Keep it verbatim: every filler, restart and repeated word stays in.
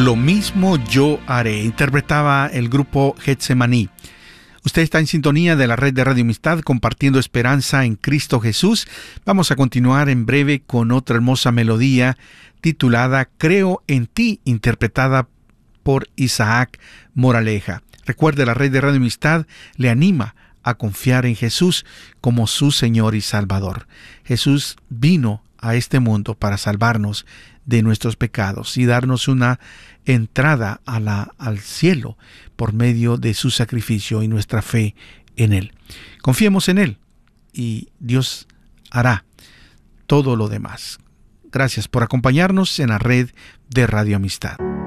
Lo mismo yo haré, interpretaba el grupo Getsemaní. Usted está en sintonía de la red de Radio Amistad, compartiendo esperanza en Cristo Jesús. Vamos a continuar en breve con otra hermosa melodía titulada Creo en ti, interpretada por Isaac Moraleja. Recuerde, la red de Radio Amistad le anima a confiar en Jesús como su Señor y Salvador. Jesús vino a este mundo para salvarnos de nuestros pecados y darnos una entrada a la, al cielo por medio de su sacrificio y nuestra fe en Él. Confiemos en Él y Dios hará todo lo demás. Gracias por acompañarnos en la red de Radio Amistad.